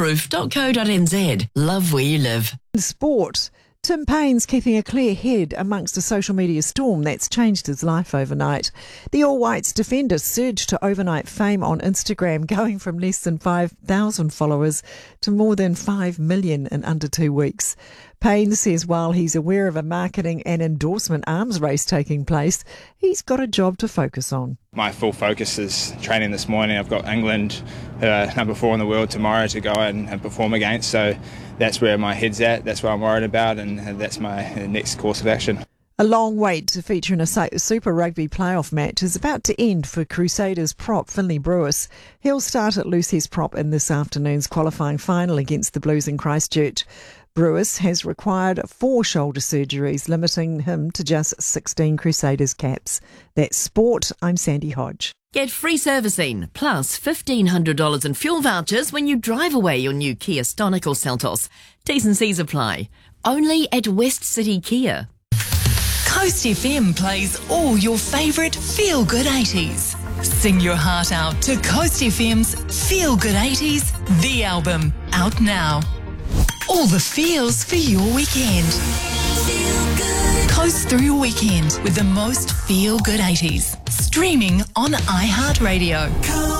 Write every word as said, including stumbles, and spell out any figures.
sunroof dot co dot n z. Love where you live. Sport. Tim Paine's keeping a clear head amongst a social media storm that's changed his life overnight. The All Whites defender surged to overnight fame on Instagram, going from less than five thousand followers to more than five million in under two weeks. Paine says while he's aware of a marketing and endorsement arms race taking place, he's got a job to focus on. My full focus is training this morning. I've got England, uh, number four in the world, tomorrow to go and, and perform against. So that's where my head's at. That's what I'm worried about, and that's my next course of action. A long wait to feature in a Super Rugby playoff match is about to end for Crusaders prop Finlay Brewis. He'll start at Lucy's prop in this afternoon's qualifying final against the Blues in Christchurch. Brewis has required four shoulder surgeries, limiting him to just sixteen Crusaders caps. That's sport. I'm Sandy Hodge. Get free servicing plus fifteen hundred dollars in fuel vouchers when you drive away your new Kia Stonic or Seltos. T's and C's apply. Only at West City Kia. Coast F M plays all your favourite feel-good eighties. Sing your heart out to Coast F M's Feel Good eighties, the album, out now. All the feels for your weekend. Feel good. Coast through your weekend with the most feel-good eighties. Streaming on iHeartRadio.